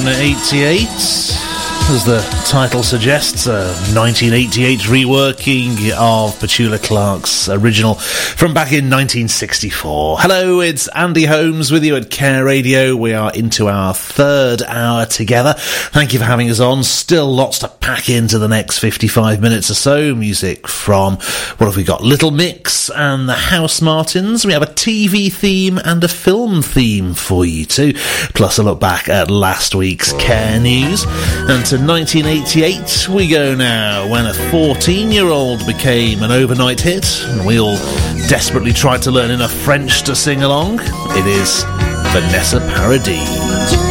1988, as the title suggests, a 1988 reworking of Petula Clark's original from back in 1964. Hello, it's Andy Holmes with you at Care Radio. We are into our third hour together. Thank you for having us on. Still lots to pack into the next 55 minutes or so. Music from, what have we got? Little Mix and the House Martins. We have a TV theme and a film theme for you too. Plus a look back at last week's Care News. And to 1988 we go now, when a 14-year-old became an overnight hit and we all desperately tried to learn enough French to sing along. It is Vanessa Paradis.